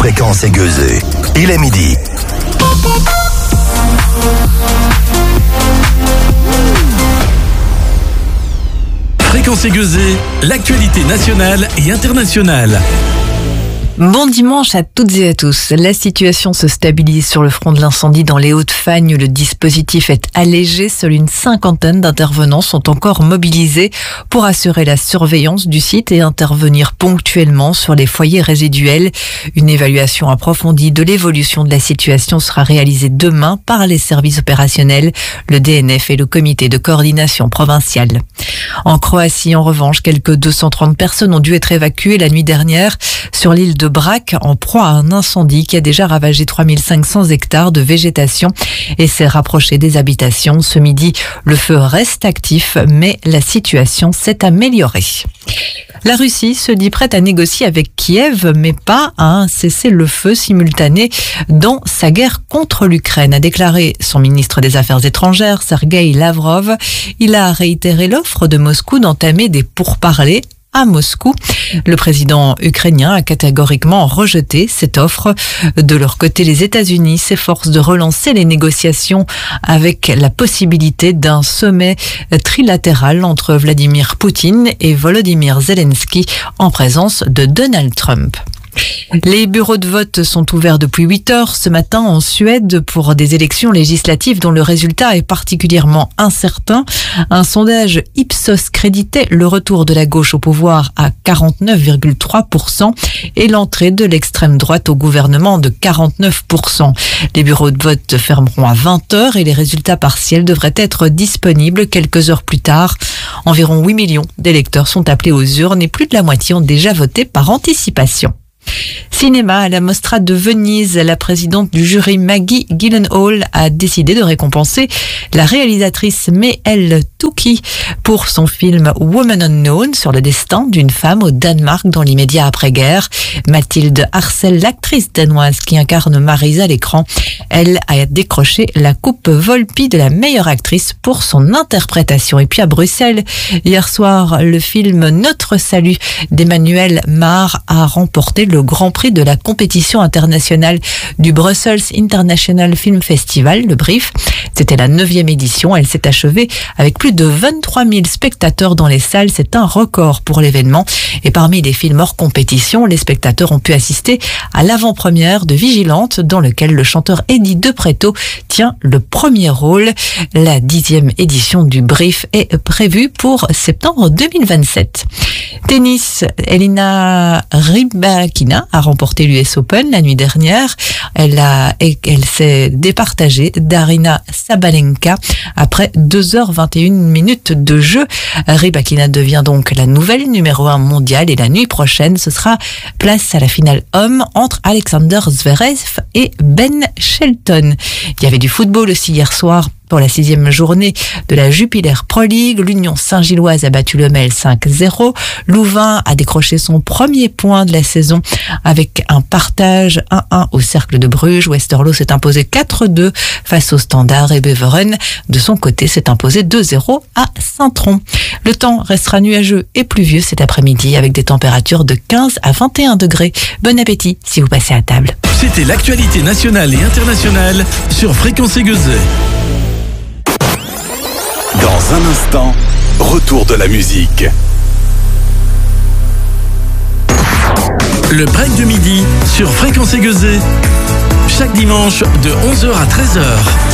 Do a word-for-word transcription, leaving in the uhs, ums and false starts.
Fréquence Aiguisée. Il est midi. Fréquence Aiguisée, l'actualité nationale et internationale. Bon dimanche à toutes et à tous. La situation se stabilise sur le front de l'incendie dans les Hauts-de-Fagne. Le dispositif est allégé. Seule une cinquantaine d'intervenants sont encore mobilisés pour assurer la surveillance du site et intervenir ponctuellement sur les foyers résiduels. Une évaluation approfondie de l'évolution de la situation sera réalisée demain par les services opérationnels, le D N F et le comité de coordination provinciale. En Croatie, en revanche, quelques deux cent trente personnes ont dû être évacuées la nuit dernière sur l'île de Brač, en proie à un incendie qui a déjà ravagé trois mille cinq cents hectares de végétation et s'est rapproché des habitations. Ce midi, le feu reste actif, mais la situation s'est améliorée. La Russie se dit prête à négocier avec Kiev, mais pas à un cessez-le-feu simultané dans sa guerre contre l'Ukraine, a déclaré son ministre des Affaires étrangères, Sergueï Lavrov. Il a réitéré l'offre de Moscou d'entamer des pourparlers à Moscou. Le président ukrainien a catégoriquement rejeté cette offre. De leur côté, les États-Unis s'efforcent de relancer les négociations avec la possibilité d'un sommet trilatéral entre Vladimir Poutine et Volodymyr Zelensky en présence de Donald Trump. Les bureaux de vote sont ouverts depuis huit heures ce matin en Suède pour des élections législatives dont le résultat est particulièrement incertain. Un sondage Ipsos créditait le retour de la gauche au pouvoir à quarante-neuf virgule trois pour cent et l'entrée de l'extrême droite au gouvernement de quarante-neuf pour cent. Les bureaux de vote fermeront à vingt heures et les résultats partiels devraient être disponibles quelques heures plus tard. Environ huit millions d'électeurs sont appelés aux urnes et plus de la moitié ont déjà voté par anticipation. Cinéma, à la Mostra de Venise, la présidente du jury Maggie Gyllenhaal a décidé de récompenser la réalisatrice Mehel Touki pour son film Woman Unknown sur le destin d'une femme au Danemark dans l'immédiat après-guerre. Mathilde Arcel, l'actrice danoise qui incarne Marisa à l'écran, elle a décroché la coupe Volpi de la meilleure actrice pour son interprétation. Et puis à Bruxelles, hier soir, le film Notre Salut d'Emmanuel Mar a remporté le Grand Prix de la compétition internationale du Brussels International Film Festival, le B R I F. C'était la neuvième édition. Elle s'est achevée avec plus de vingt-trois mille spectateurs dans les salles. C'est un record pour l'événement. Et parmi les films hors compétition, les spectateurs ont pu assister à l'avant-première de Vigilante, dans lequel le chanteur Eddie De Pretto tient le premier rôle. La dixième édition du B R I F est prévue pour septembre deux mille vingt-sept. Tennis, Elina Rybakina a remporté l'U S Open la nuit dernière. Elle a, elle s'est départagée d'Arina Sabalenka après deux heures vingt et une minutes de jeu. Rybakina devient donc la nouvelle numéro un mondiale et la nuit prochaine, ce sera place à la finale homme entre Alexander Zverev et Ben Shelton. Il y avait du football aussi hier soir. Pour la sixième journée de la Jupiler Pro League, l'Union Saint-Gilloise a battu le Mel cinq zéro. Louvain a décroché son premier point de la saison avec un partage un un au Cercle de Bruges. Westerlo s'est imposé quatre deux face au Standard et Beveren, de son côté, s'est imposé deux zéro à Saint-Tron. Le temps restera nuageux et pluvieux cet après-midi avec des températures de quinze à vingt et un degrés. Bon appétit si vous passez à table. C'était l'actualité nationale et internationale sur Fréquence Aiguisée. Dans un instant, retour de la musique. Le break de midi sur Fréquence Aiguisée, chaque dimanche de onze heures à treize heures.